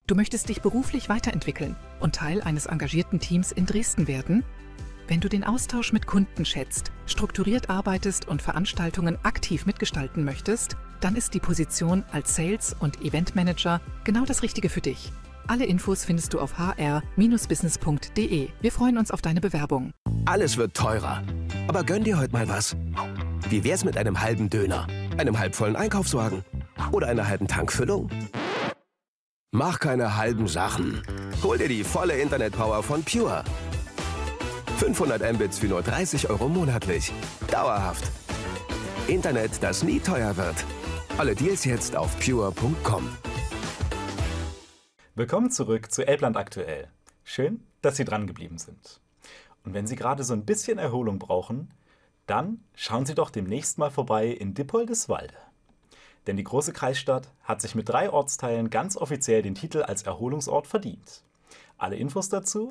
Du möchtest dich beruflich weiterentwickeln und Teil eines engagierten Teams in Dresden werden? Wenn du den Austausch mit Kunden schätzt, strukturiert arbeitest und Veranstaltungen aktiv mitgestalten möchtest, dann ist die Position als Sales- und Eventmanager genau das Richtige für dich. Alle Infos findest du auf hr-business.de. Wir freuen uns auf deine Bewerbung. Alles wird teurer. Aber gönn dir heute mal was. Wie wär's mit einem halben Döner, einem halbvollen Einkaufswagen oder einer halben Tankfüllung? Mach keine halben Sachen. Hol dir die volle Internetpower von Pure. 500 Mbits für nur 30 € monatlich. Dauerhaft. Internet, das nie teuer wird. Alle Deals jetzt auf pure.com. Willkommen zurück zu Elbland aktuell. Schön, dass Sie dran geblieben sind. Und wenn Sie gerade so ein bisschen Erholung brauchen, dann schauen Sie doch demnächst mal vorbei in Dippoldiswalde. Denn die große Kreisstadt hat sich mit 3 Ortsteilen ganz offiziell den Titel als Erholungsort verdient. Alle Infos dazu